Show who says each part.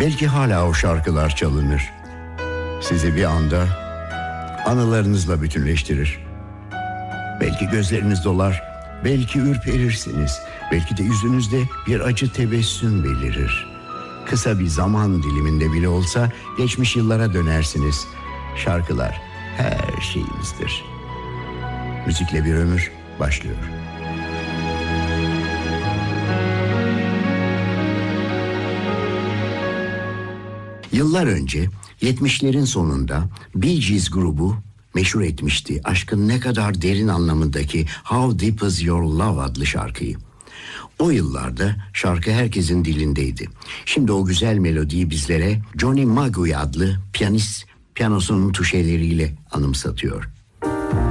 Speaker 1: Belki hala o şarkılar çalınır. Sizi bir anda anılarınızla bütünleştirir. Belki gözleriniz dolar, belki ürperirsiniz. Belki de yüzünüzde bir acı tebessüm belirir. Kısa bir zaman diliminde bile olsa geçmiş yıllara dönersiniz. Şarkılar her şeyimizdir. Müzikle bir ömür başlıyor. Yıllar önce 70'lerin sonunda Bee Gees grubu meşhur etmişti aşkın ne kadar derin anlamındaki How Deep Is Your Love adlı şarkıyı. O yıllarda şarkı herkesin dilindeydi. Şimdi o güzel melodiyi bizlere Johnny Magui adlı piyanist piyanosunun tuşeleriyle anımsatıyor.